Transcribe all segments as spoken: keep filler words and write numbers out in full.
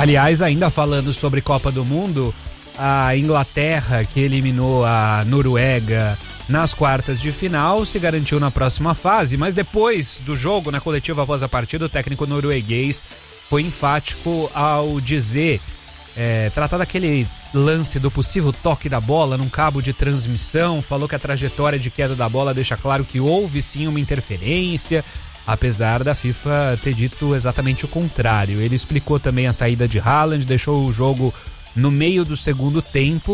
Aliás, ainda falando sobre Copa do Mundo, a Inglaterra, que eliminou a Noruega nas quartas de final, se garantiu na próxima fase, mas depois do jogo, na coletiva após a partida, o técnico norueguês foi enfático ao dizer, é, tratar daquele lance do possível toque da bola num cabo de transmissão, falou que a trajetória de queda da bola deixa claro que houve sim uma interferência, apesar da FIFA ter dito exatamente o contrário. Ele explicou também a saída de Haaland, deixou o jogo no meio do segundo tempo.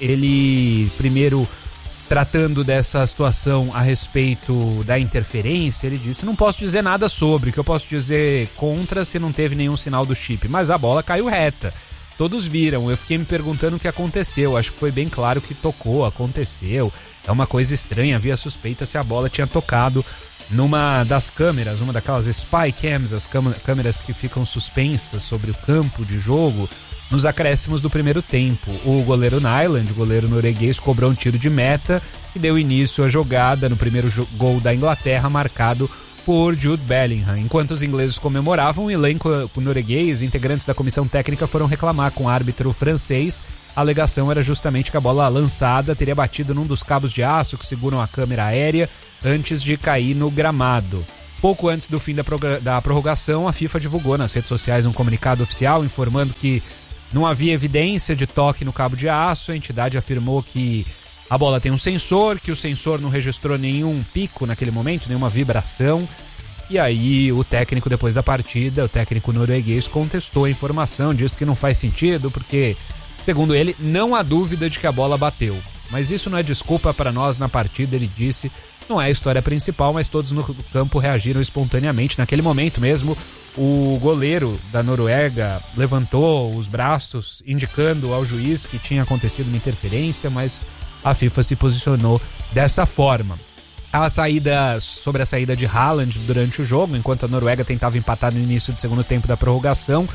Ele, primeiro, tratando dessa situação a respeito da interferência, ele disse: não posso dizer nada sobre, o que eu posso dizer contra se não teve nenhum sinal do chip, mas a bola caiu reta, todos viram, eu fiquei me perguntando o que aconteceu, acho que foi bem claro que tocou, aconteceu, é uma coisa estranha, havia suspeita se a bola tinha tocado numa das câmeras, uma daquelas spy cams, as câmeras que ficam suspensas sobre o campo de jogo, nos acréscimos do primeiro tempo. O goleiro Nyland, o goleiro norueguês, cobrou um tiro de meta e deu início à jogada no primeiro gol da Inglaterra, marcado por Jude Bellingham. Enquanto os ingleses comemoravam, o elenco norueguês, integrantes da comissão técnica, foram reclamar com o árbitro francês. A alegação era justamente que a bola lançada teria batido num dos cabos de aço que seguram a câmera aérea antes de cair no gramado. Pouco antes do fim da, da prorrogação, a FIFA divulgou nas redes sociais um comunicado oficial informando que não havia evidência de toque no cabo de aço. A entidade afirmou que a bola tem um sensor, que o sensor não registrou nenhum pico naquele momento, nenhuma vibração. E aí o técnico, depois da partida, o técnico norueguês contestou a informação, disse que não faz sentido porque, segundo ele, não há dúvida de que a bola bateu. Mas isso não é desculpa para nós na partida, ele disse. Não é a história principal, mas todos no campo reagiram espontaneamente. Naquele momento mesmo, o goleiro da Noruega levantou os braços, indicando ao juiz que tinha acontecido uma interferência, mas a FIFA se posicionou dessa forma. A saída, sobre a saída de Haaland durante o jogo, enquanto a Noruega tentava empatar no início do segundo tempo da prorrogação,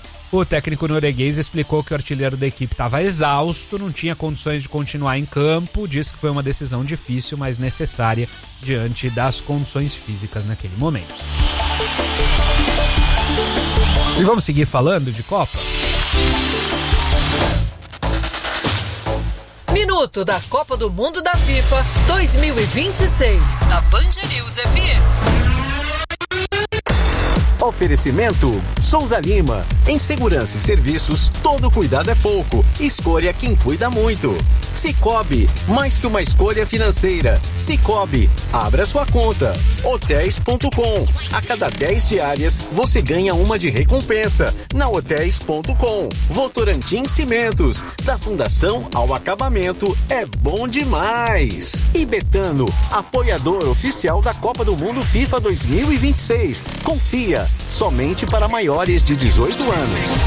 o técnico norueguês explicou que o artilheiro da equipe estava exausto, não tinha condições de continuar em campo, disse que foi uma decisão difícil, mas necessária diante das condições físicas naquele momento. E vamos seguir falando de Copa? Minuto da Copa do Mundo da FIFA dois mil e vinte e seis, na Band News F M. Oferecimento Souza Lima. Em segurança e serviços, todo cuidado é pouco. Escolha quem cuida muito. Cicobi, mais que uma escolha financeira. Cicobi, abra sua conta. Hotéis ponto com. A cada dez diárias, você ganha uma de recompensa. Na Hotéis ponto com. Votorantim Cimentos. Da fundação ao acabamento, é bom demais. E Betano, apoiador oficial da Copa do Mundo FIFA dois mil e vinte e seis. Confia. Somente para maiores de dezoito anos.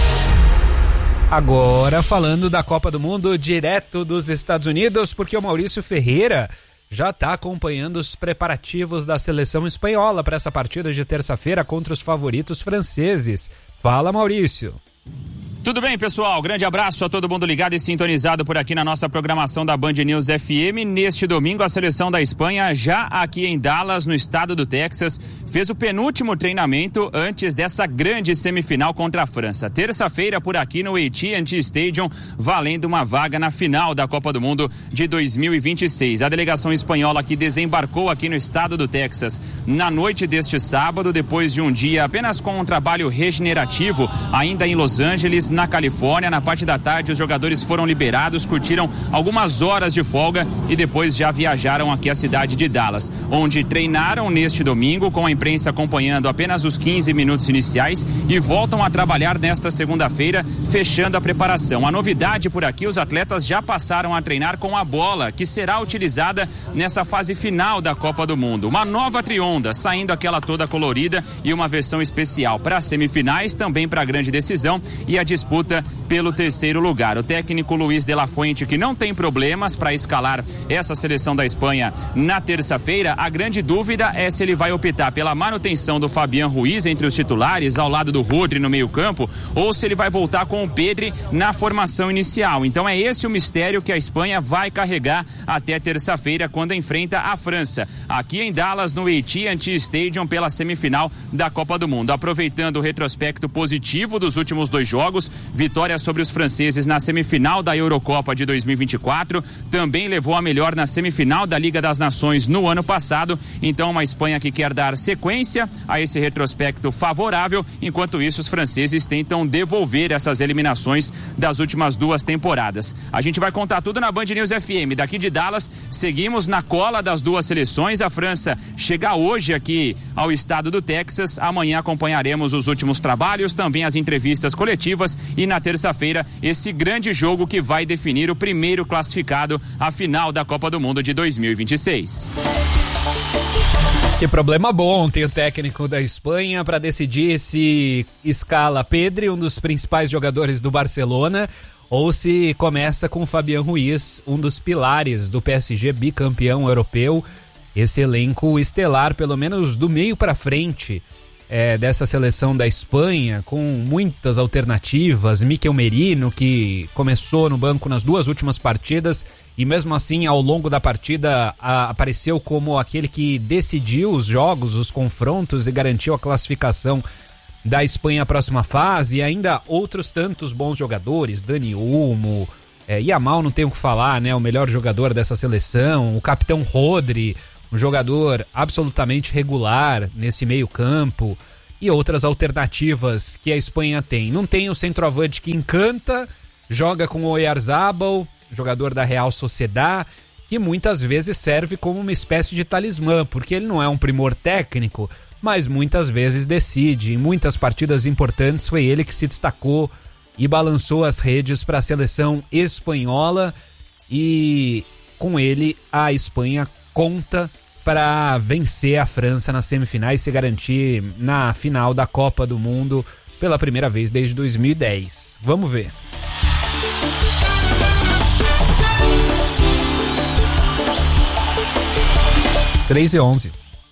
Agora falando da Copa do Mundo direto dos Estados Unidos, porque o Maurício Ferreira já está acompanhando os preparativos da seleção espanhola para essa partida de terça-feira contra os favoritos franceses. Fala, Maurício. Tudo bem, pessoal? Grande abraço a todo mundo ligado e sintonizado por aqui na nossa programação da Band News F M. Neste domingo, a seleção da Espanha, já aqui em Dallas, no estado do Texas, fez o penúltimo treinamento antes dessa grande semifinal contra a França. Terça-feira, por aqui no A T and T Stadium, valendo uma vaga na final da Copa do Mundo de dois mil e vinte e seis. A delegação espanhola que desembarcou aqui no estado do Texas na noite deste sábado, depois de um dia apenas com um trabalho regenerativo, ainda em Los Angeles, na Califórnia. Na parte da tarde, os jogadores foram liberados, curtiram algumas horas de folga e depois já viajaram aqui à cidade de Dallas, onde treinaram neste domingo, com a imprensa acompanhando apenas os quinze minutos iniciais, e voltam a trabalhar nesta segunda-feira, fechando a preparação. A novidade por aqui, os atletas já passaram a treinar com a bola, que será utilizada nessa fase final da Copa do Mundo. Uma nova trionda, saindo aquela toda colorida, e uma versão especial para as semifinais, também para a grande decisão e a disputa pelo terceiro lugar. O técnico Luiz de la Fuente, que não tem problemas para escalar essa seleção da Espanha na terça-feira, a grande dúvida é se ele vai optar pela manutenção do Fabián Ruiz entre os titulares, ao lado do Rodri no meio-campo, ou se ele vai voltar com o Pedri na formação inicial. Então é esse o mistério que a Espanha vai carregar até terça-feira, quando enfrenta a França, aqui em Dallas, no A T and T Stadium, pela semifinal da Copa do Mundo. Aproveitando o retrospecto positivo dos últimos dois jogos, vitória sobre os franceses na semifinal da Eurocopa de dois mil e vinte e quatro, também levou a melhor na semifinal da Liga das Nações no ano passado. Então, uma Espanha que quer dar sequência a esse retrospecto favorável. Enquanto isso, os franceses tentam devolver essas eliminações das últimas duas temporadas. A gente vai contar tudo na Band News F M. Daqui de Dallas, seguimos na cola das duas seleções. A França chega hoje aqui ao estado do Texas. Amanhã acompanharemos os últimos trabalhos, também as entrevistas coletivas e na terça-feira esse grande jogo que vai definir o primeiro classificado à final da Copa do Mundo de dois mil e vinte e seis. Que problema bom tem o técnico da Espanha para decidir se escala Pedri, um dos principais jogadores do Barcelona, ou se começa com Fabián Ruiz, um dos pilares do P S G, bicampeão europeu. Esse elenco estelar, pelo menos do meio para frente, é, dessa seleção da Espanha, com muitas alternativas. Mikel Merino, que começou no banco nas duas últimas partidas e mesmo assim ao longo da partida a, apareceu como aquele que decidiu os jogos, os confrontos e garantiu a classificação da Espanha à próxima fase. E ainda outros tantos bons jogadores, Dani Olmo, é, Yamal não tem o que falar, né? O melhor jogador dessa seleção, o capitão Rodri, um jogador absolutamente regular nesse meio campo, e outras alternativas que a Espanha tem. Não tem o centroavante que encanta, joga com o Oyarzabal, jogador da Real Sociedad, que muitas vezes serve como uma espécie de talismã, porque ele não é um primor técnico, mas muitas vezes decide. Em muitas partidas importantes foi ele que se destacou e balançou as redes para a seleção espanhola, e com ele a Espanha conta para vencer a França nas semifinais e se garantir na final da Copa do Mundo pela primeira vez desde dois mil e dez. Vamos ver. três e onze.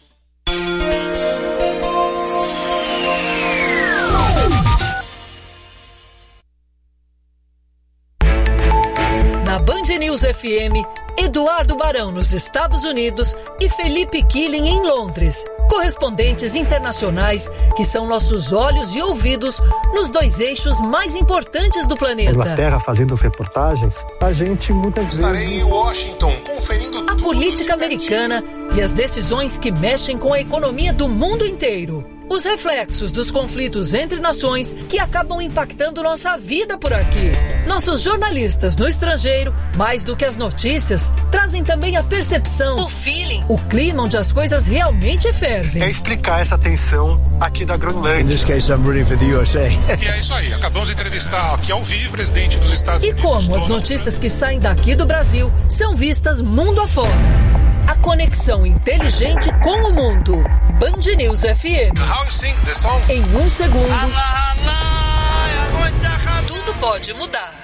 Na Band News F M, Eduardo Barão nos Estados Unidos e Felipe Killing em Londres. Correspondentes internacionais que são nossos olhos e ouvidos nos dois eixos mais importantes do planeta. Inglaterra fazendo as reportagens, a gente muitas Estarei vezes... Estarei em Washington conferindo a tudo política americana e as decisões que mexem com a economia do mundo inteiro. Os reflexos dos conflitos entre nações que acabam impactando nossa vida por aqui. Nossos jornalistas no estrangeiro, mais do que as notícias, trazem também a percepção, o feeling, o clima onde as coisas realmente fervem. É explicar essa tensão aqui da Groenlândia. In this case, I'm rooting for the U S A. E é isso aí, acabamos de entrevistar aqui ao vivo o presidente dos Estados E Unidos. como as notícias que saem daqui do Brasil são vistas mundo afora. A conexão inteligente com o mundo. Band News F M. How you sing the song? Em um segundo, tudo pode mudar.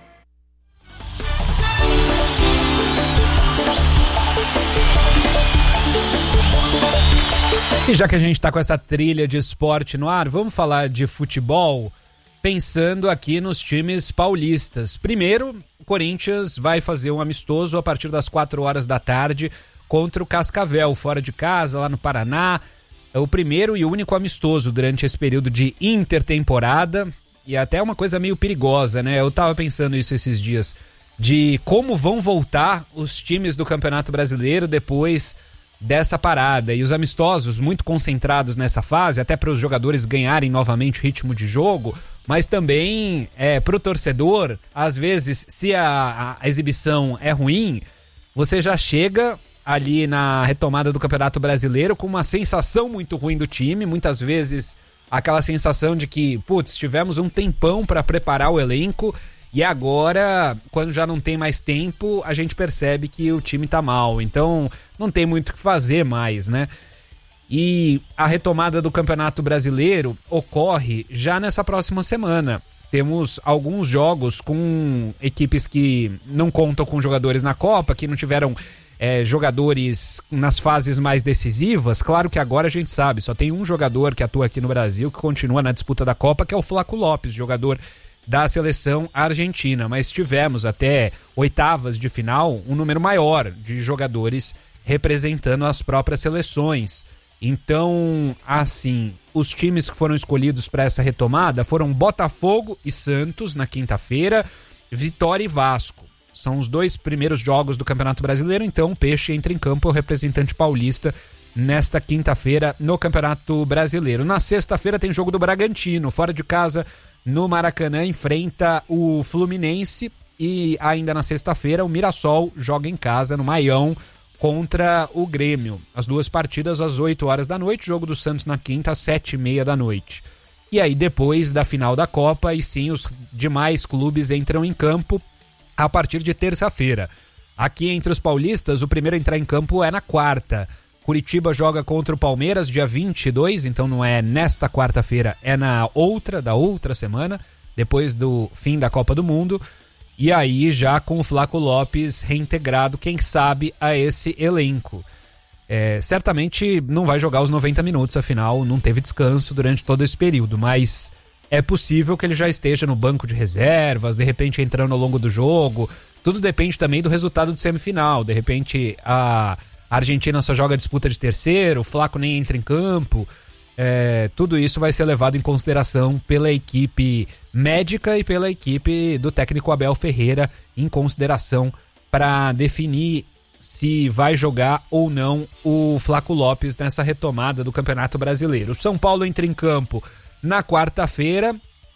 E já que a gente tá com essa trilha de esporte no ar, vamos falar de futebol, pensando aqui nos times paulistas. Primeiro, o Corinthians vai fazer um amistoso a partir das quatro horas da tarde contra o Cascavel, fora de casa, lá no Paraná. É o primeiro e único amistoso durante esse período de intertemporada, e até uma coisa meio perigosa, né? Eu tava pensando isso esses dias, de como vão voltar os times do Campeonato Brasileiro depois dessa parada, e os amistosos muito concentrados nessa fase, até para os jogadores ganharem novamente o ritmo de jogo, mas também é, para o torcedor, às vezes, se a, a exibição é ruim, você já chega ali na retomada do Campeonato Brasileiro com uma sensação muito ruim do time, muitas vezes aquela sensação de que, putz, tivemos um tempão para preparar o elenco e agora, quando já não tem mais tempo, a gente percebe que o time tá mal, então não tem muito o que fazer mais, né? E a retomada do Campeonato Brasileiro ocorre já nessa próxima semana. Temos alguns jogos com equipes que não contam com jogadores na Copa, que não tiveram é, jogadores nas fases mais decisivas. Claro que agora a gente sabe, só tem um jogador que atua aqui no Brasil, que continua na disputa da Copa, que é o Flaco Lopes, jogador da seleção argentina. Mas tivemos até oitavas de final um número maior de jogadores representando as próprias seleções. Então, assim, os times que foram escolhidos para essa retomada foram Botafogo e Santos na quinta-feira, Vitória e Vasco. São os dois primeiros jogos do Campeonato Brasileiro, então o Peixe entra em campo, o representante paulista, nesta quinta-feira no Campeonato Brasileiro. Na sexta-feira tem jogo do Bragantino, fora de casa, no Maracanã, enfrenta o Fluminense. E ainda na sexta-feira o Mirassol joga em casa no Maião contra o Grêmio. As duas partidas às oito horas da noite, jogo do Santos na quinta às sete e meia da noite. E aí depois da final da Copa, e sim, os demais clubes entram em campo a partir de terça-feira. Aqui entre os paulistas, o primeiro a entrar em campo é na quarta. Curitiba joga contra o Palmeiras dia vinte e dois, então não é nesta quarta-feira, é na outra, da outra semana, depois do fim da Copa do Mundo. E aí já com o Flaco Lopes reintegrado, quem sabe, a esse elenco. É, certamente não vai jogar os noventa minutos, afinal não teve descanso durante todo esse período, mas é possível que ele já esteja no banco de reservas, de repente entrando ao longo do jogo. Tudo depende também do resultado de semifinal. De repente a Argentina só joga a disputa de terceiro, o Flaco nem entra em campo. É, tudo isso vai ser levado em consideração pela equipe médica e pela equipe do técnico Abel Ferreira, em consideração para definir se vai jogar ou não o Flaco Lopes nessa retomada do Campeonato Brasileiro. O São Paulo entra em campo na quarta-feira,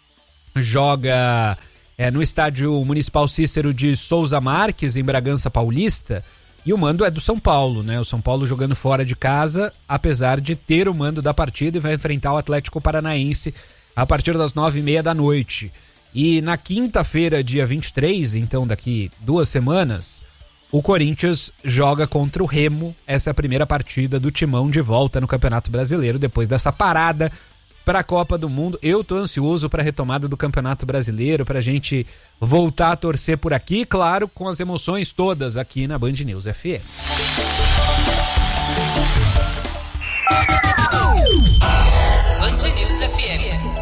joga é, no Estádio Municipal Cícero de Souza Marques, em Bragança Paulista. E o mando é do São Paulo, né? O São Paulo jogando fora de casa, apesar de ter o mando da partida, e vai enfrentar o Atlético Paranaense a partir das nove e meia da noite. E na quinta-feira, dia vinte e três, então daqui duas semanas, o Corinthians joga contra o Remo. Essa é a primeira partida do Timão de volta no Campeonato Brasileiro, depois dessa parada para a Copa do Mundo. Eu tô ansioso para a retomada do Campeonato Brasileiro, para a gente voltar a torcer por aqui, claro, com as emoções todas aqui na Band News F M. Band News F M.